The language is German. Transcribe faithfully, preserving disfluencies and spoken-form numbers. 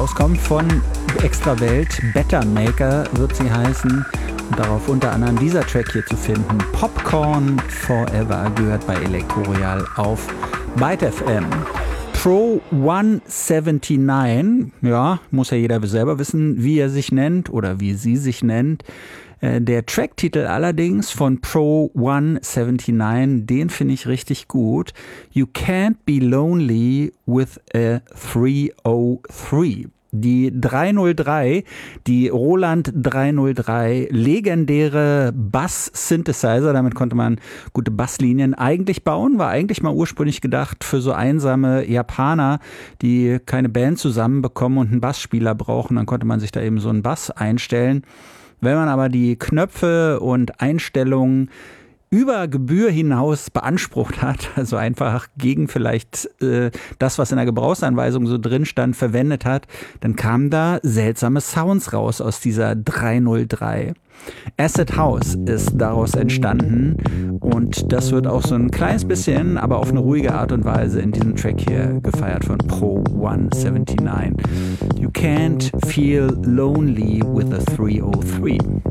rauskommt von Extra Welt. Better Maker wird sie heißen. Und darauf unter anderem dieser Track hier zu finden. Popcorn Forever gehört bei Elektroreal auf Byte F M. Pro hundertneunundsiebzig, ja, muss ja jeder selber wissen, wie er sich nennt oder wie sie sich nennt. Der Tracktitel allerdings von Pro hundertneunundsiebzig, den finde ich richtig gut. You can't be lonely with a dreihundertdrei. Die dreihundertdrei, die Roland dreihundertdrei, legendäre Bass-Synthesizer, damit konnte man gute Basslinien eigentlich bauen, war eigentlich mal ursprünglich gedacht für so einsame Japaner, die keine Band zusammenbekommen und einen Bassspieler brauchen, dann konnte man sich da eben so einen Bass einstellen. Wenn man aber die Knöpfe und Einstellungen über Gebühr hinaus beansprucht hat, also einfach gegen vielleicht äh, das, was in der Gebrauchsanweisung so drin stand, verwendet hat, dann kamen da seltsame Sounds raus aus dieser dreihundertdrei. Acid House ist daraus entstanden und das wird auch so ein kleines bisschen, aber auf eine ruhige Art und Weise in diesem Track hier gefeiert von Pro hundertneunundsiebzig. You can't feel lonely with a dreihundertdrei.